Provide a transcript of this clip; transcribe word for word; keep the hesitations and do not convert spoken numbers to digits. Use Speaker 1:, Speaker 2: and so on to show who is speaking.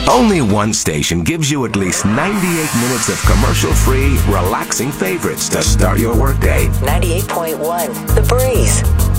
Speaker 1: Only one station gives you at least ninety-eight minutes of commercial-free, relaxing favorites to start your workday.
Speaker 2: ninety-eight point one, The Breeze.